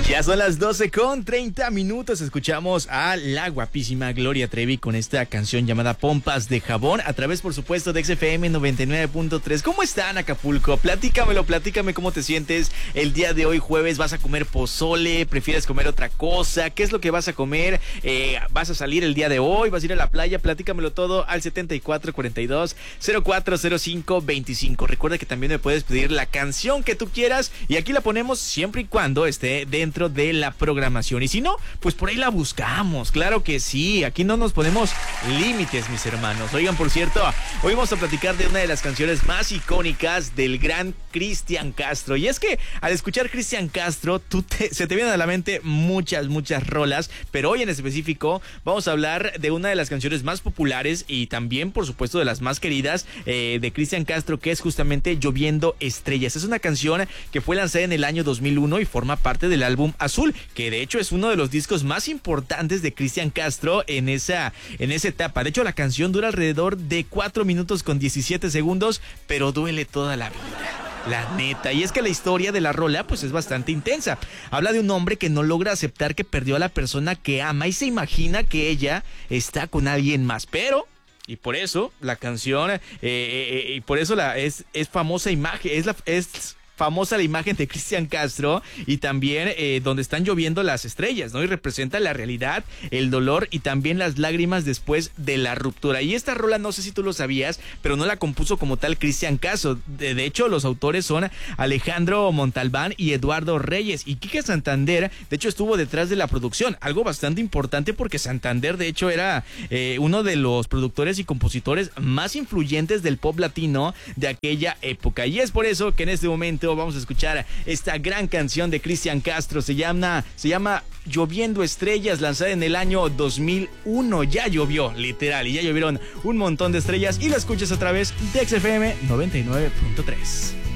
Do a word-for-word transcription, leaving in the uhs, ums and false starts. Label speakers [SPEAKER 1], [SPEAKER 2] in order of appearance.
[SPEAKER 1] Ya son las doce con treinta minutos. Escuchamos a la guapísima Gloria Trevi con esta canción llamada Pompas de Jabón, a través, por supuesto, de X F M noventa y nueve punto tres. ¿Cómo están, Acapulco? Platícamelo, platícame cómo te sientes el día de hoy, jueves. ¿Vas a comer pozole? ¿Prefieres comer otra cosa? ¿Qué es lo que vas a comer? Eh, ¿Vas a salir el día de hoy? ¿Vas a ir a la playa? Platícamelo todo al setenta y cuatro cuarenta y dos cero cuatro cero cinco veinticinco. Recuerda que también me puedes pedir la canción que tú quieras y aquí la ponemos siempre y cuando esté dentro de la programación, y si no, pues por ahí la buscamos. Claro que sí, aquí no nos ponemos límites, mis hermanos. Oigan, por cierto, hoy vamos a platicar de una de las canciones más icónicas del gran Cristian Castro, y es que al escuchar Cristian Castro tú te, se te vienen a la mente muchas, muchas rolas, pero hoy en específico vamos a hablar de una de las canciones más populares y también, por supuesto, de las más queridas eh, de Cristian Castro, que es justamente Lloviendo Estrellas. Es una canción que fue lanzada en el año dos mil uno y forma parte del álbum Azul, que de hecho es uno de los discos más importantes de Cristian Castro en esa, en esa etapa. De hecho, la canción dura alrededor de cuatro minutos con diecisiete segundos, pero duele toda la vida, la neta. Y es que la historia de la rola pues es bastante intensa. Habla de un hombre que no logra aceptar que perdió a la persona que ama y se imagina que ella está con alguien más, pero... Y por eso la canción, eh, eh, y por eso la es, es famosa imagen, es la... Es, famosa la imagen de Cristian Castro, y también eh, donde están lloviendo las estrellas, ¿no? Y representa la realidad, el dolor y también las lágrimas después de la ruptura. Y esta rola, no sé si tú lo sabías, pero no la compuso como tal Cristian Castro. De, de hecho, los autores son Alejandro Montalbán y Eduardo Reyes. Y Quique Santander, de hecho, estuvo detrás de la producción. Algo bastante importante porque Santander, de hecho, era eh, uno de los productores y compositores más influyentes del pop latino de aquella época. Y es por eso que en este momento vamos a escuchar esta gran canción de Cristian Castro. Se llama, se llama Lloviendo Estrellas, lanzada en el año dos mil uno. Ya llovió, literal, y ya llovieron un montón de estrellas, y la escuchas a través de X F M noventa y nueve punto tres.